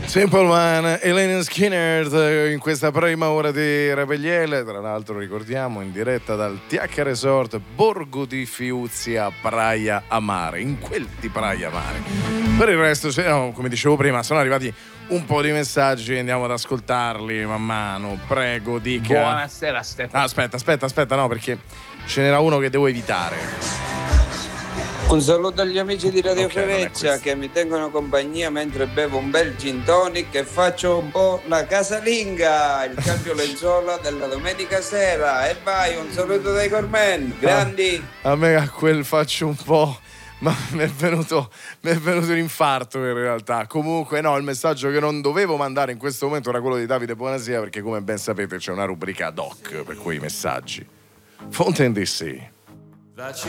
Simple Man e Lynyrd Skynyrd in questa prima ora di Revegliele, tra l'altro ricordiamo in diretta dal TH Resort Borgo di Fiuzia, Praia a Mare, in quel di Praia a Mare. Per il resto, come dicevo prima, sono arrivati un po' di messaggi, andiamo ad ascoltarli man mano, prego, dica. Buonasera Stefano. Aspetta, no, perché ce n'era uno che devo evitare. Un saluto agli amici di Radio Okay, Freccia che mi tengono compagnia mentre bevo un bel gin tonic e faccio un po' la casalinga, il cambio lenzuola della domenica sera. E vai, un saluto dai Cormen, grandi! A me a quel faccio un po', ma mi è venuto un infarto in realtà. Comunque no, il messaggio che non dovevo mandare in questo momento era quello di Davide Buonasia, perché come ben sapete c'è una rubrica ad hoc per quei messaggi. Fonte in DC.